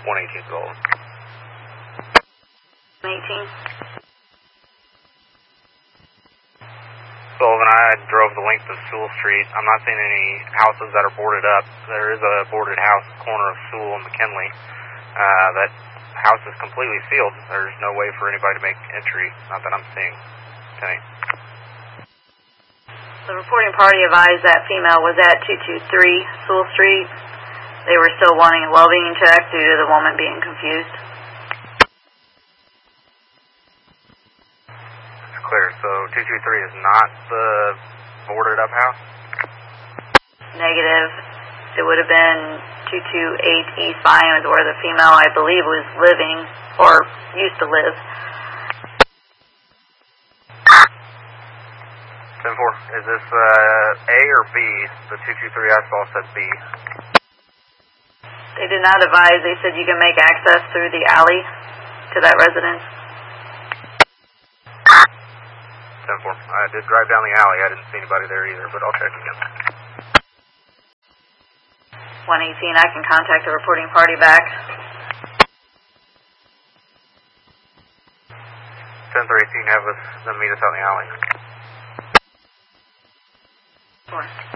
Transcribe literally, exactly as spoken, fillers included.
one eighteen Sullivan. one eighteen. Sullivan, I drove the length of Sewell Street. I'm not seeing any houses that are boarded up. There is a boarded house at the corner of Sewell and McKinley. Uh, that house is completely sealed. There's no way for anybody to make entry, not that I'm seeing. Okay. The reporting party advised that female was at two two three Sewell Street. They were still wanting a well-being check due to the woman being confused. That's clear. So two two three is not the boarded up house? Negative. It would have been two two eight East Lyons where the female, I believe, was living or used to live. ten four, is this uh, A or B? The two two three I saw said B. They did not advise. They said you can make access through the alley to that residence. ten four, I did drive down the alley. I didn't see anybody there either, but I'll check again. one eighteen, I can contact the reporting party back. ten three, you can have us, them meet us out in the alley. Four.